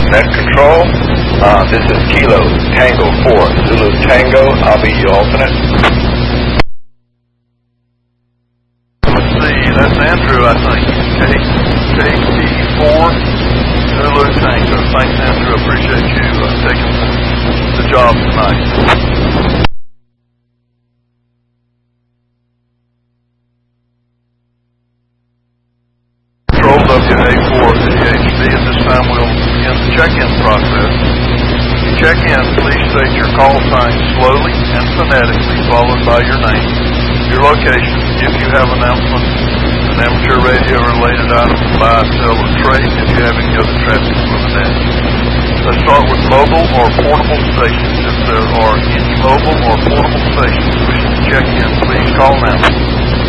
Net Control. This is Kilo Tango 4 Zulu Tango. I'll be your alternate. Let's see, that's Andrew, I think. KT4 Zulu Tango. Thanks, Andrew. Appreciate you taking the job tonight. Control WA4 to the HD. At this time, we'll begin the check-in process. To check in, please state your call sign slowly and phonetically, followed by your name, your location, if you have announcements, an amateur radio-related item, buy, sell, or trade, if you have any other traffic for the net. Let's start with mobile or portable stations. If there are any mobile or portable stations wishing to check in, please call now.